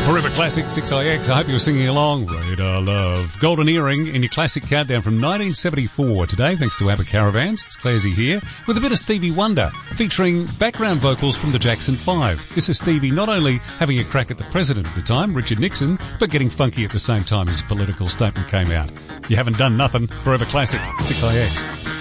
Forever Classic 6IX. I hope you're singing along. Radar Love. Golden Earring in your classic countdown from 1974 today, thanks to ABBA Caravans. It's Clarsy here with a bit of Stevie Wonder, featuring background vocals from the Jackson 5. This is Stevie not only having a crack at the president at the time, Richard Nixon, but getting funky at the same time his political statement came out. You haven't done nothing. Forever Classic 6IX.